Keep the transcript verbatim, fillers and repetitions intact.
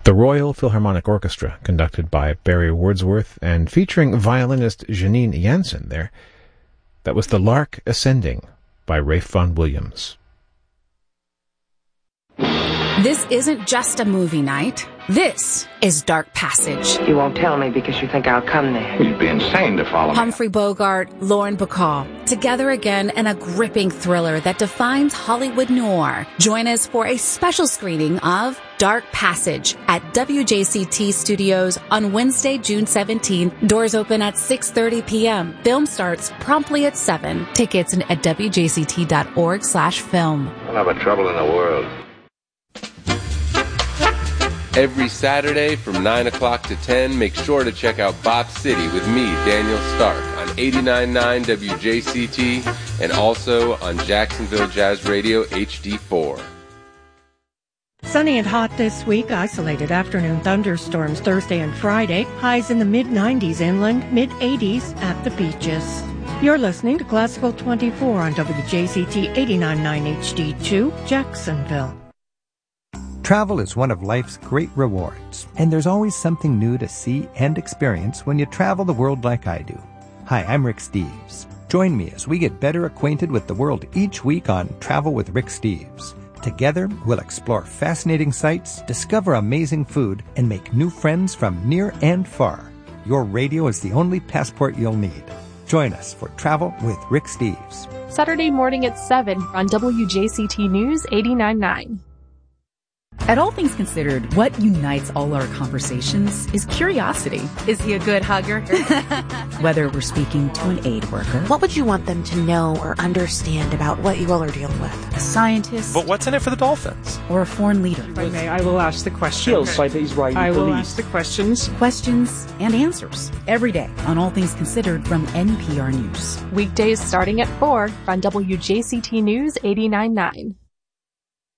the Royal Philharmonic Orchestra, conducted by Barry Wordsworth and featuring violinist Janine Jansen there. That was The Lark Ascending by Ralph Vaughan Williams. This isn't just a movie night. This is Dark Passage. You won't tell me because you think I'll come there. You'd be insane to follow me. Humphrey Bogart, Lauren Bacall, together again in a gripping thriller that defines Hollywood noir. Join us for a special screening of Dark Passage at W J C T Studios on Wednesday, June seventeenth. Doors open at six thirty p.m. Film starts promptly at seven. Tickets at W J C T dot org slash film. We'll have a trouble in the world. Every Saturday from nine o'clock to ten, make sure to check out Bop City with me, Daniel Stark, on eighty-nine point nine W J C T and also on Jacksonville Jazz Radio H D four. Sunny and hot this week. Isolated afternoon thunderstorms Thursday and Friday. Highs in the mid nineties inland, mid eighties at the beaches. You're listening to Classical twenty-four on W J C T eighty-nine point nine H D two, Jacksonville. Travel is one of life's great rewards, and there's always something new to see and experience when you travel the world like I do. Hi, I'm Rick Steves. Join me as we get better acquainted with the world each week on Travel with Rick Steves. Together, we'll explore fascinating sights, discover amazing food, and make new friends from near and far. Your radio is the only passport you'll need. Join us for Travel with Rick Steves. Saturday morning at seven on W J C T News eighty-nine point nine. At All Things Considered, what unites all our conversations is curiosity. Is he a good hugger? Whether we're speaking to an aid worker. What would you want them to know or understand about what you all are dealing with? A scientist. But what's in it for the Dolphins? Or a foreign leader. If I may, I will ask the questions. By the Israeli I will police. ask the questions. Questions and answers. Every day on All Things Considered from N P R News. Weekdays starting at four on W J C T News eighty-nine point nine.